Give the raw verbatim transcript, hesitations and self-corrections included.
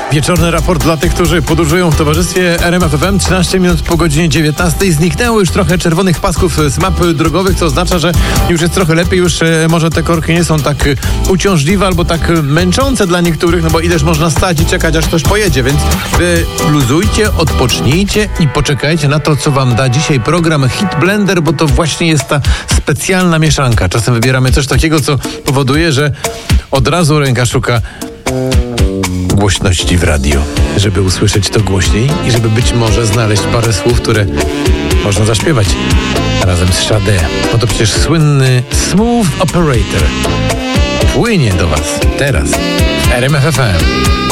Wieczorny raport dla tych, którzy podróżują w towarzystwie R M F F M. trzynaście minut po godzinie dziewiętnastej. Zniknęło już trochę czerwonych pasków z map drogowych, co oznacza, że już jest trochę lepiej. Już e, może te korki nie są tak uciążliwe albo tak męczące dla niektórych, no bo ileż można stać i czekać, aż ktoś pojedzie. Więc e, luzujcie, odpocznijcie i poczekajcie na to, co wam da dzisiaj program Hit Blender, bo to właśnie jest ta specjalna mieszanka. Czasem wybieramy coś takiego, co powoduje, że od razu ręka szuka głośności w radio, żeby usłyszeć to głośniej i żeby być może znaleźć parę słów, które można zaśpiewać razem z Sade. No to przecież słynny Smooth Operator płynie do was teraz w R M F F M.